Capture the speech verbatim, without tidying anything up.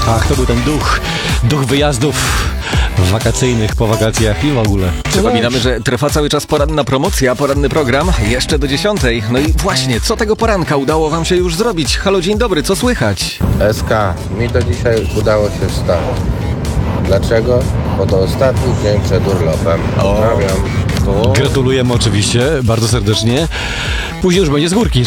Ach, to był ten duch, duch wyjazdów wakacyjnych, po wakacjach i w ogóle. Przypominamy, że trwa cały czas poranna promocja, poranny program, jeszcze do dziesiątej. No i właśnie, co tego poranka udało wam się już zrobić? Halo, dzień dobry, co słychać? S K, mi to dzisiaj udało się wstać. Dlaczego? Bo to ostatni dzień przed urlopem. Pozdrawiam. Gratulujemy oczywiście, bardzo serdecznie. Później już będzie z górki.